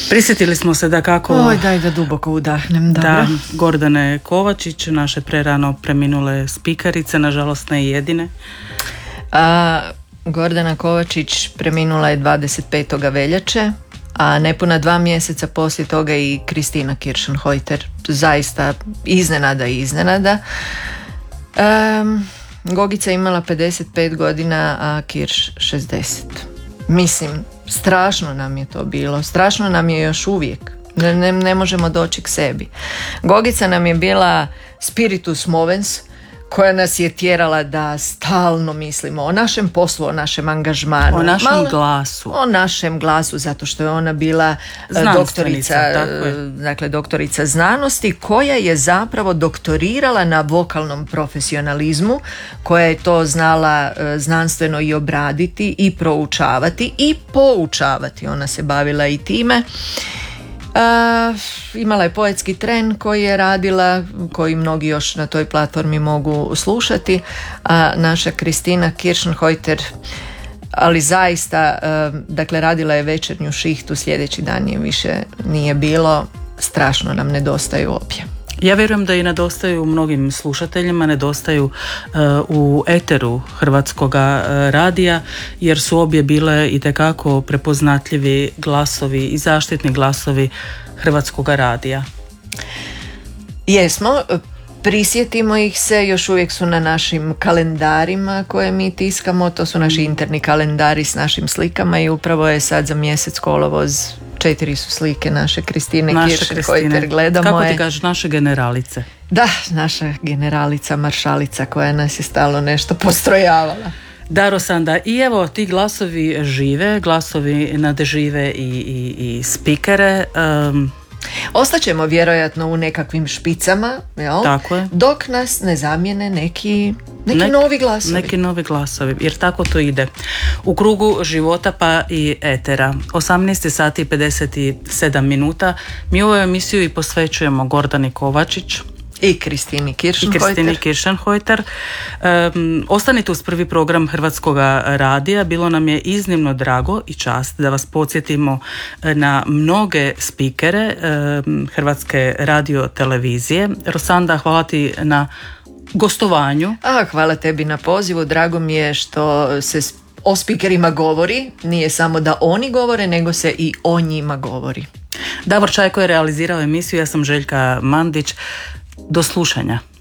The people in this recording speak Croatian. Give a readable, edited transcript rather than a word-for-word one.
Prisjetili smo se da kako... Oj, daj da duboko udahnem, dobro. Da, Gordane Kovačić, naše prerano preminule spikerice, nažalost ne jedine. Gordana Kovačić preminula je 25. veljače, a nepuna 2 mjeseca poslije toga i Kristina Kiršenhojter. Zaista iznenada. Gogica je imala 55 godina, a Kirš 60. Mislim, strašno nam je to bilo, strašno nam je još uvijek. Ne možemo doći k sebi. Gogica nam je bila spiritus movens, koja nas je tjerala da stalno mislimo o našem poslu, o našem angažmanu. O našem glasu. O našem glasu, zato što je ona bila doktorica znanosti, koja je zapravo doktorirala na vokalnom profesionalizmu, koja je to znala znanstveno i obraditi i proučavati i poučavati. Ona se bavila i time. Imala je poetski tren koji je radila, koji mnogi još na toj platformi mogu slušati, a naša Kristina Kiršenhojter, ali zaista, dakle, radila je večernju šihtu, sljedeći dan je više nije bilo, strašno nam nedostaju obje. Ja vjerujem da i nedostaju mnogim slušateljima, nedostaju u eteru Hrvatskoga radija, jer su obje bile itekako prepoznatljivi glasovi i zaštitni glasovi Hrvatskoga radija. Jesmo, prisjetimo ih se, još uvijek su na našim kalendarima koje mi tiskamo, to su naši interni kalendari s našim slikama i upravo je sad za mjesec kolovoz 4 su slike naše Kristine Kiršenhojter, gledamo je. Kako ti kažeš, naše generalice? Da, naša generalica, maršalica koja nas je stalno nešto postrojavala. Da, Rosanda, i evo ti glasovi žive, glasovi nadžive i spikere. Ostaćemo vjerojatno u nekakvim špicama, jel? Tako je. Dok nas ne zamijene neki novi glasovi. Neki novi glasovi, jer tako to ide. U krugu života pa i etera. 18 sati i 57 minuta. Mi ovu emisiju i posvećujemo Gordani Kovačić i Kristini Kiršenhojter. Ostanite uz prvi program Hrvatskoga radija. Bilo nam je iznimno drago i čast da vas podsjetimo na mnoge spikere Hrvatske radio televizije. Rosanda, hvala ti na gostovanju. Hvala tebi na pozivu. Drago mi je što se o spikerima govori. Nije samo da oni govore, nego se i o njima govori. Davor Čajko je realizirao emisiju. Ja sam Željka Mandić. Do slušanja.